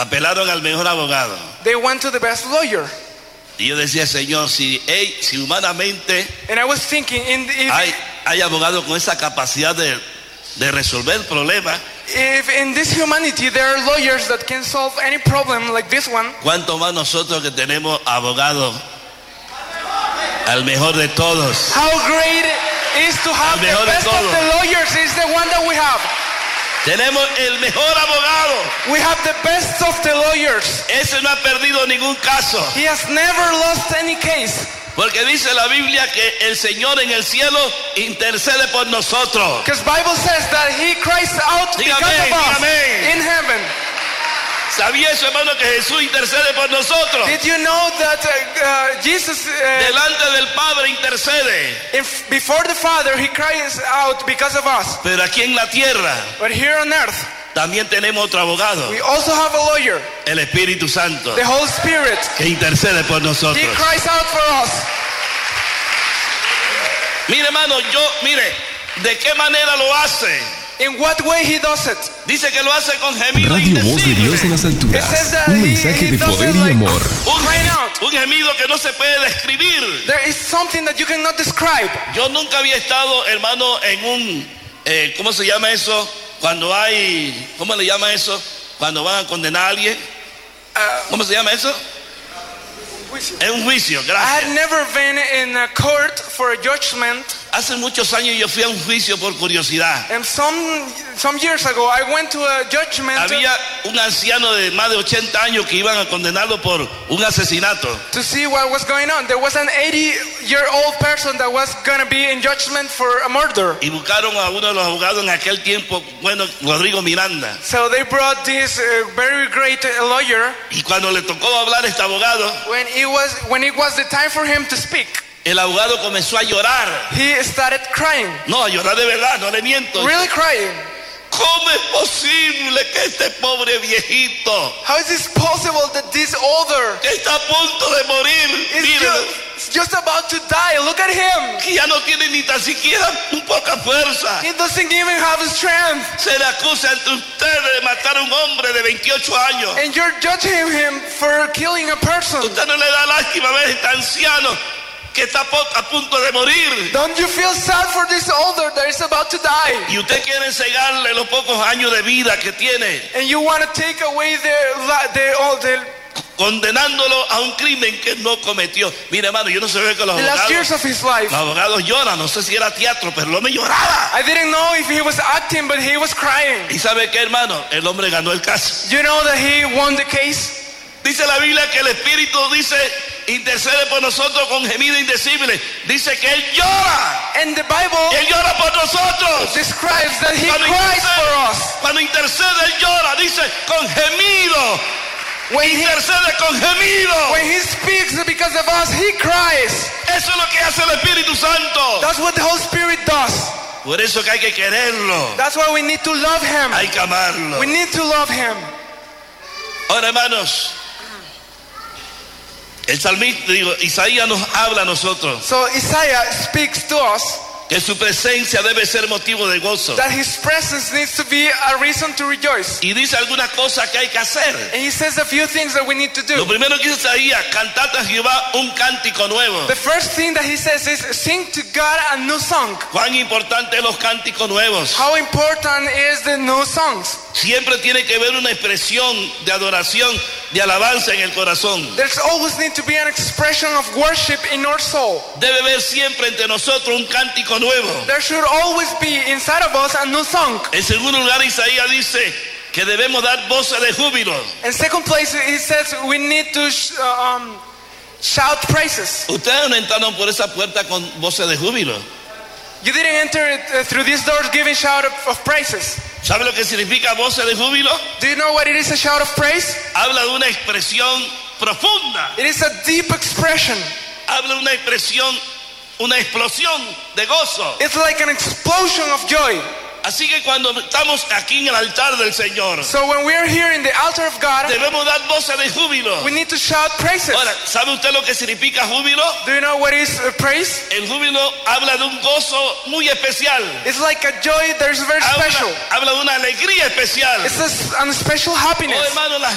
apelaron al mejor abogado. They went to the best lawyer. Y yo decía, Señor, si humanamente And I was thinking, hay abogados con esa capacidad de resolver problemas, if in this humanity there are lawyers that can solve any problem like this one, ¿cuánto más nosotros que tenemos abogados al mejor de todos? how great it is to have the mejor de best of todos. the lawyers is the one that we have. Tenemos el mejor abogado. We have the best of the lawyers. Ese no ha perdido ningún caso. He has never lost any case. Porque dice la Biblia que el Señor en el cielo intercede por nosotros. Because Bible says that he cries out Diga because amén, of us diga amén. in heaven. ¿Sabía eso, hermano, que Jesús intercede por nosotros? Did you know that Jesus, Delante del Padre intercede. before the Father, he cries out because of us. Pero aquí en la tierra But here on earth, también tenemos otro abogado, we also have a lawyer, el Espíritu Santo, the Holy Spirit. que intercede por He nosotros. cries out for us. Mire, hermano, mire, ¿de qué manera lo hace? In what way he does it? Dice que lo hace con gemido Radio Voz de Dios en indecible. las It alturas. says that Un he mensaje de does poder it y like amor. crying out. Un gemido que no se puede describir. There is something that you cannot describe. Yo nunca había estado, hermano, en un, ¿cómo se llama eso? Cuando hay, ¿cómo le llama eso? Cuando van a condenar a alguien. ¿Cómo se llama eso? En un juicio, I gracias. had never been in a court for a judgment, Hace muchos años yo fui a un juicio por curiosidad. and some years ago I went to a judgment Había un anciano de más de 80 años que iban a condenarlo por un asesinato. to see what was going on. There was an 80-year-old person that was going to be in judgment for a murder. Y buscaron a uno de los abogados en aquel tiempo, bueno, Rodrigo Miranda. So they brought this very great lawyer. Y cuando le tocó hablar a este abogado, When it was the time for him to speak, el abogado comenzó a llorar. he started crying, No, a llorar de verdad, no le miento. really crying. ¿Cómo es posible que este pobre viejito How is this possible that this older que está a punto de morir, is mire, just about to die? Look at him. que ya no tiene ni tan siquiera un poca fuerza, He doesn't even have strength. se le acusa ante ustedes de matar a un hombre de 28 años? And you're judging him for killing a person. ¿Usted no le da lástima ver a este anciano que está a punto de morir? Don't you feel sad for this older that is about to die? Y usted quiere cegarle los pocos años de vida que tiene, And you want to take away the condenándolo a un crimen que no cometió. Mire, hermano, yo no sé ver que los last years abogados, of his life. los abogados lloran. No sé si era teatro, pero el hombre lloraba. I didn't know if he was acting, but he was crying. ¿Y sabe qué, hermano? El hombre ganó el caso. You know that he won the case? Dice la Biblia que el Espíritu intercede por nosotros con gemido indecible. Dice que Él llora. And the Bible Él llora por nosotros. describes that he Cuando cries for us. cuando intercede, Él llora. Dice con gemido. When he Intercede con gemido. speaks because of us, he cries. Eso es lo que hace el Espíritu Santo. That's what the Holy Spirit does. Por eso que hay que quererlo. That's why we need to love him. Hay que amarlo. We need to love him. Ahora, hermanos, el salmista, Isaías nos habla a nosotros So Isaiah speaks to us que su presencia debe ser motivo de gozo. that his presence needs to be a reason to rejoice. Y dice algunas cosas que hay que hacer. And he says a few things that we need to Lo do. primero que dice Isaías, cantad a Jehová un cántico nuevo. The first thing that he says is sing to God a new song. Cuán importante los cánticos nuevos. How important is the new songs? Siempre tiene que haber una expresión de adoración, de alabanza en el corazón. There's always need to be an expression of worship in our soul. Debe haber siempre entre nosotros un cántico nuevo. There should always be inside of us a new song. En segundo lugar, Isaías dice que debemos dar voces de júbilo. In second place, he says we need to shout praises. Ustedes no entraron por esa puerta con voces de júbilo. You didn't enter it, through these doors giving shout of praises. ¿Sabe lo que significa voces de júbilo? Do you know what it is, a shout of praise? Habla de una expresión profunda. It is a deep expression. Habla de una expresión, una explosión de gozo. It's like an explosion of joy. Así que cuando estamos aquí en el altar del Señor, So when we are here in the altar of God, debemos dar voces de júbilo. we need to shout praises. Ahora, ¿sabe usted lo que significa júbilo? Do you know what is praise? El júbilo habla de un gozo muy especial. It's like a joy that is very special. Habla de una alegría especial. It's a special happiness. Oh, hermano, la